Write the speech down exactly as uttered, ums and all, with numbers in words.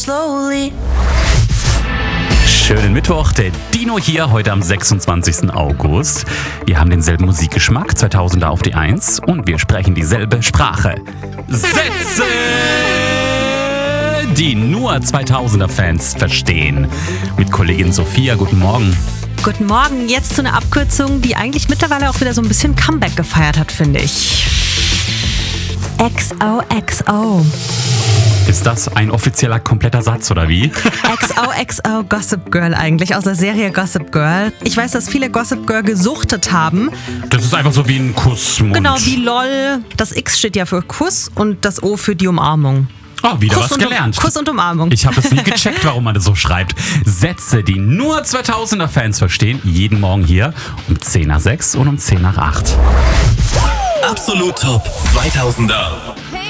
Slowly. Schönen Mittwoch, der Dino hier, heute am sechsundzwanzigsten August. Wir haben denselben Musikgeschmack, zweitausender auf die eins, und wir sprechen dieselbe Sprache. Sätze, die nur zweitausender-Fans verstehen. Mit Kollegin Sophia, guten Morgen. Guten Morgen, jetzt zu einer Abkürzung, die eigentlich mittlerweile auch wieder so ein bisschen Comeback gefeiert hat, finde ich. X O X O. Ist das ein offizieller, kompletter Satz, oder wie? X O X O Gossip Girl eigentlich, aus der Serie Gossip Girl. Ich weiß, dass viele Gossip Girl gesuchtet haben. Das ist einfach so wie ein Kussmund. Genau, wie LOL. Das X steht ja für Kuss und das O für die Umarmung. Oh, wieder Kuss was gelernt. Um, Kuss und Umarmung. Ich habe es nie gecheckt, warum man das so schreibt. Sätze, die nur zweitausender-Fans verstehen, jeden Morgen hier um zehn nach sechs und um zehn nach acht. Absolut Top zweitausender.